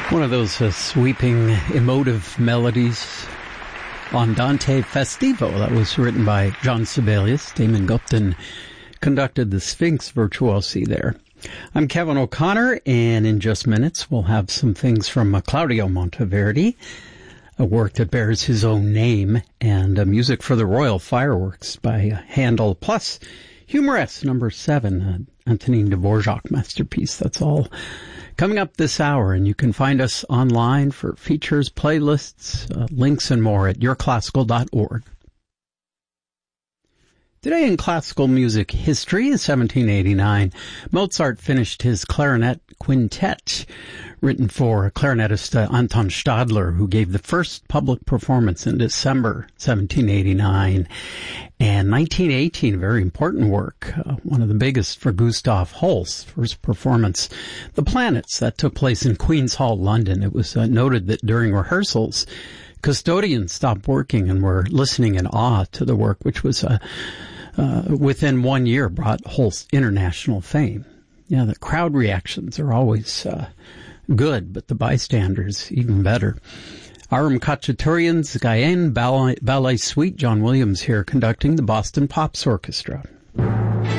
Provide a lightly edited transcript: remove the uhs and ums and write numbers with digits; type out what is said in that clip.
One of those sweeping, emotive melodies, Andante Festivo, that was written by John Sibelius. Damon Gupton conducted the Sphinx virtuosi there. I'm Kevin O'Connor, and in just minutes we'll have some things from Claudio Monteverdi, a work that bears his own name, and music for the Royal Fireworks by Handel, plus Humorous No. 7, Antonin Dvorak masterpiece. That's all coming up this hour, and you can find us online for features, playlists, links, and more at yourclassical.org. Today in classical music history is 1789. Mozart finished his clarinet quintet, written for clarinetist Anton Stadler, who gave the first public performance in December 1789. And 1918, a very important work, one of the biggest for Gustav Holst's first performance, The Planets, that took place in Queen's Hall, London. It was noted that during rehearsals, custodians stopped working and were listening in awe to the work, which was within 1 year brought Holst international fame. Yeah, the crowd reactions are always good, but the bystanders even better. Aram Khachaturian's Guyane Ballet Suite, John Williams here conducting the Boston Pops Orchestra.